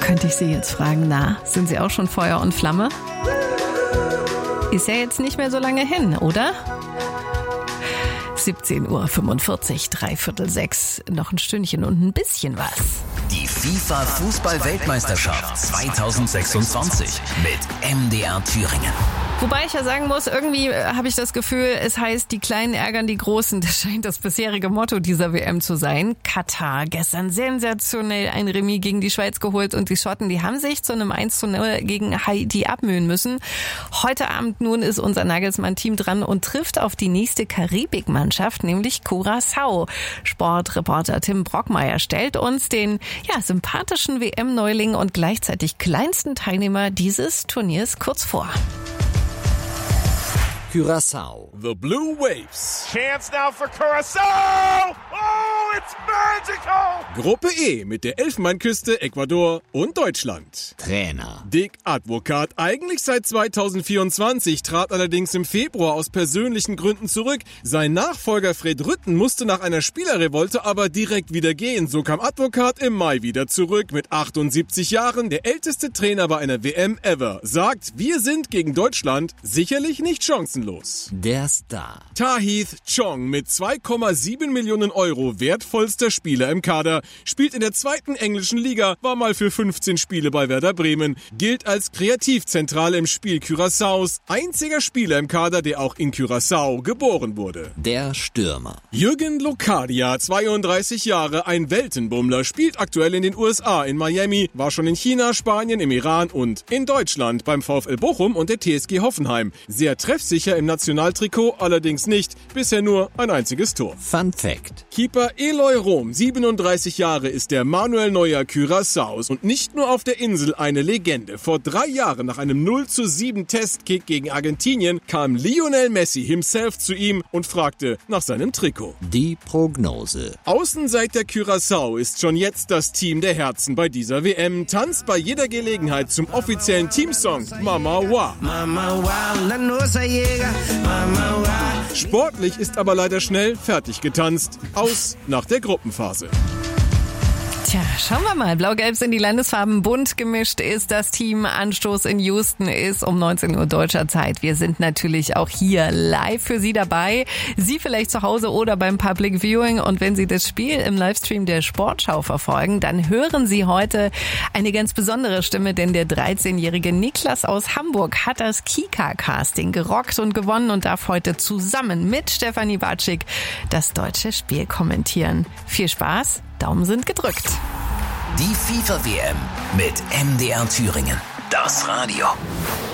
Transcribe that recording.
Könnte ich Sie jetzt fragen, sind Sie auch schon Feuer und Flamme? Ist ja jetzt nicht mehr so lange hin, oder? 17:45 Uhr, 5:45, noch ein Stündchen und ein bisschen was. Die FIFA-Fußball-Weltmeisterschaft 2026 mit MDR Thüringen. Wobei ich ja sagen muss, irgendwie habe ich das Gefühl, es heißt, die Kleinen ärgern die Großen. Das scheint das bisherige Motto dieser WM zu sein. Katar gestern sensationell ein Remis gegen die Schweiz geholt und die Schotten, die haben sich zu einem 1:0 gegen Haiti abmühen müssen. Heute Abend nun ist unser Nagelsmann-Team dran und trifft auf die nächste Karibikmannschaft, nämlich Curaçao. Sportreporter Tim Brockmeier stellt uns den sympathischen WM-Neuling und gleichzeitig kleinsten Teilnehmer dieses Turniers kurz vor. Curaçao. The Blue Waves. Chance now for Curaçao. Oh, it's magical. Gruppe E mit der Elfenbeinküste, Ecuador und Deutschland. Trainer. Dick Advocaat, eigentlich seit 2024, trat allerdings im Februar aus persönlichen Gründen zurück. Sein Nachfolger Fred Rutten musste nach einer Spielerrevolte aber direkt wieder gehen. So kam Advocaat im Mai wieder zurück mit 78 Jahren. Der älteste Trainer bei einer WM ever. Sagt, wir sind gegen Deutschland sicherlich nicht chancenlos. Der Star. Tahith Chong mit 2,7 Millionen Euro wertvollster Spieler im Kader, spielt in der zweiten englischen Liga, war mal für 15 Spiele bei Werder Bremen, gilt als Kreativzentrale im Spiel Curaçaos, einziger Spieler im Kader, der auch in Curaçao geboren wurde. Der Stürmer. Jürgen Locadia, 32 Jahre, ein Weltenbummler, spielt aktuell in den USA, in Miami, war schon in China, Spanien, im Iran und in Deutschland beim VfL Bochum und der TSG Hoffenheim. Sehr treffsicher im Nationaltrikot, allerdings nicht, bisher nur ein einziges Tor. Fun Fact. Keeper Eloy Rom, 37 Jahre, ist der Manuel Neuer Curaçaos und nicht nur auf der Insel eine Legende. Vor 3 Jahren nach einem 0:7 Testkick gegen Argentinien kam Lionel Messi himself zu ihm und fragte nach seinem Trikot. Die Prognose. Außenseiter Curaçao ist schon jetzt das Team der Herzen bei dieser WM, tanzt bei jeder Gelegenheit zum offiziellen Teamsong Mama Wa. Sportlich ist aber leider schnell fertig getanzt. Aus nach der Gruppenphase. Tja, schauen wir mal. Blau-Gelb sind die Landesfarben, bunt gemischt ist das Team. Anstoß in Houston ist um 19 Uhr deutscher Zeit. Wir sind natürlich auch hier live für Sie dabei. Sie vielleicht zu Hause oder beim Public Viewing. Und wenn Sie das Spiel im Livestream der Sportschau verfolgen, dann hören Sie heute eine ganz besondere Stimme, denn der 13-jährige Niklas aus Hamburg hat das Kika-Casting gerockt und gewonnen und darf heute zusammen mit Stefanie Watschik das deutsche Spiel kommentieren. Viel Spaß! Daumen sind gedrückt. Die FIFA-WM mit MDR Thüringen. Das Radio.